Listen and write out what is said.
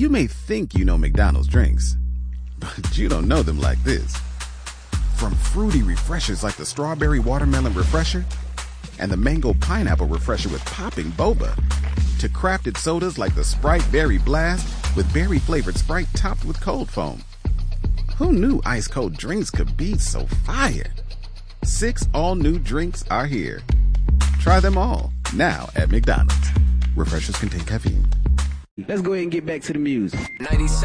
You may think you know McDonald's drinks, but you don't know them like this. From fruity refreshers like the Strawberry Watermelon Refresher and the Mango Pineapple Refresher with popping boba, to crafted sodas like the Sprite Berry Blast with berry-flavored Sprite topped with cold foam. Who knew ice-cold drinks could be so fire? 6 all-new drinks are here. Try them all, now at McDonald's. Refreshers contain caffeine. Let's go ahead and get back to the music.